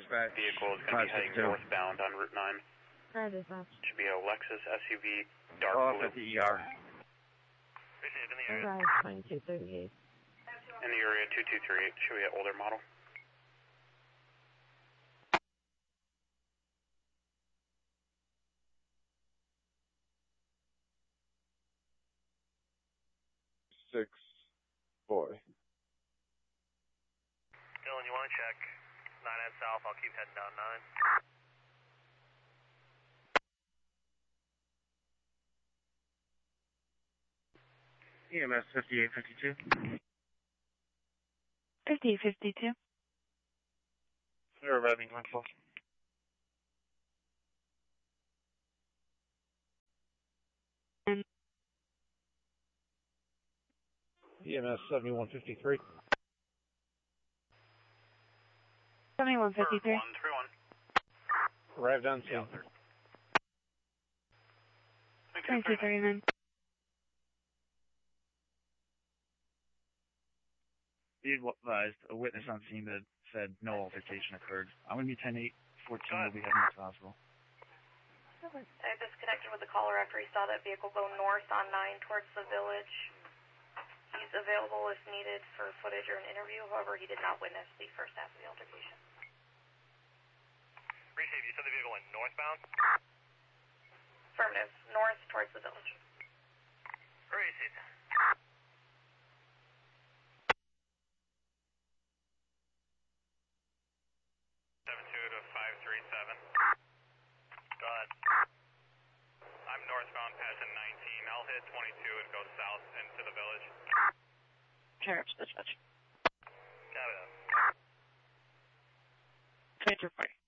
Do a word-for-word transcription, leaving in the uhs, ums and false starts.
dispatch. Vehicle is going to be heading northbound on Route nine. Hi, dispatch. Should be a Lexus S U V, dark Call blue. up at the E R. Appreciate it in the area. Drive twenty-two thirty-eight. In the area two two three eight. Should be an older model. Six, boy. Dylan, you want to check nine at south? I'll keep heading down nine. E M S fifty-eight fifty-two. fifty fifty-two. They're arriving on close. And E M S seventy-one fifty-three. seventy-one fifty-three. one three one. Arrived on scene. Yeah, twenty-two thirty-nine. Be advised, a witness on scene that said no altercation occurred. I'm going to be ten eight fourteen, we'll be heading to the hospital. I disconnected with the caller after he saw that vehicle go north on nine towards the village. He's available if needed for footage or an interview, however, he did not witness the first half of the altercation. Receive, you said the vehicle went northbound? Affirmative, north towards the village. Receive. seven two to five three seven. Go ahead. I'm northbound passing nineteen. I'll hit twenty-two and go south into the village. Sheriff's dispatch. Got it. twenty-two forty.